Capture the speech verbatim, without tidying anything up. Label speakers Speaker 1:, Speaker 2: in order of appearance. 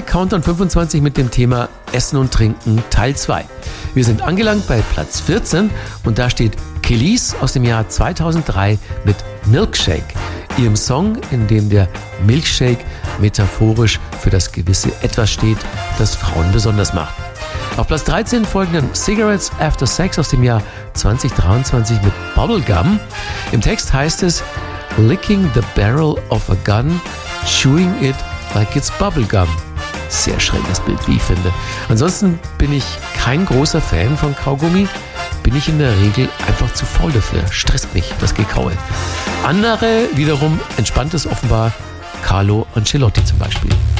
Speaker 1: Countdown fünfundzwanzig mit dem Thema Essen und Trinken Teil zwei. Wir sind angelangt bei Platz vierzehn und da steht Kelis aus dem Jahr zweitausenddrei mit Milkshake, ihrem Song, in dem der Milkshake metaphorisch für das gewisse Etwas steht, das Frauen besonders macht. Auf Platz dreizehn folgen dann Cigarettes After Sex aus dem Jahr zweitausenddreiundzwanzig mit Bubblegum. Im Text heißt es Licking the barrel of a gun, chewing it like it's bubblegum. Sehr schräges Bild, wie ich finde. Ansonsten bin ich kein großer Fan von Kaugummi. Bin ich in der Regel einfach zu faul dafür. Stresst mich das Gekaue. Andere wiederum entspannt es offenbar. Carlo Ancelotti zum Beispiel.